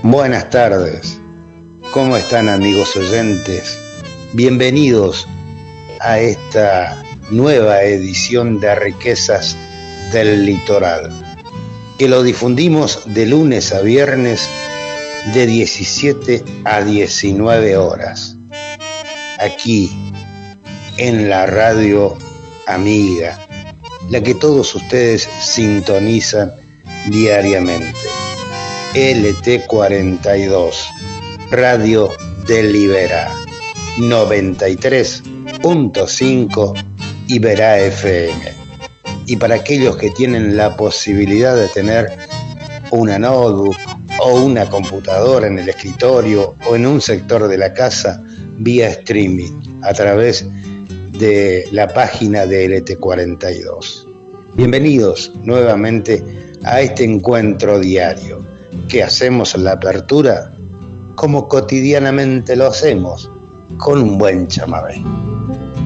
Buenas tardes, ¿cómo están amigos oyentes? Bienvenidos a esta nueva edición de Riquezas del Litoral, que lo difundimos de lunes a viernes de 17 a 19 horas, aquí en la radio amiga, la que todos ustedes sintonizan diariamente. LT42, Radio Delibera, 93.5 Iberá FM. Y para aquellos que tienen la posibilidad de tener una notebook o una computadora en el escritorio o en un sector de la casa, vía streaming, a través de la página de LT42. Bienvenidos nuevamente a este encuentro diario, que hacemos la apertura como cotidianamente lo hacemos, con un buen chamamé.